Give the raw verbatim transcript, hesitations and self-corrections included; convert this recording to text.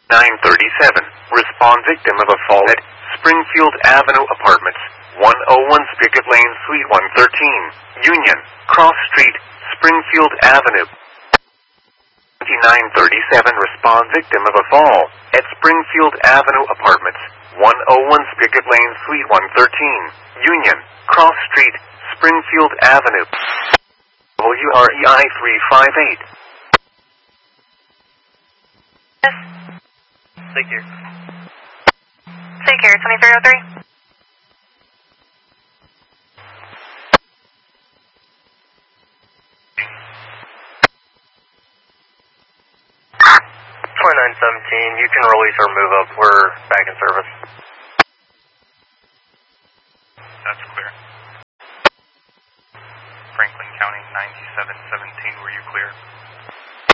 nine thirty-seven. Respond victim of a fall at Springfield Avenue Apartments, one oh one Spigot Lane, Suite one thirteen, Union, Cross Street, Springfield Avenue. nine thirty-seven. Respond victim of a fall at Springfield Avenue Apartments, one oh one Spigot Lane, Suite one thirteen, Union, Cross Street, Springfield Avenue. W R E I three five eight. Yes. Thank you. Take care, twenty-three oh three. twenty-nine seventeen, you can release or move up. We're back in service.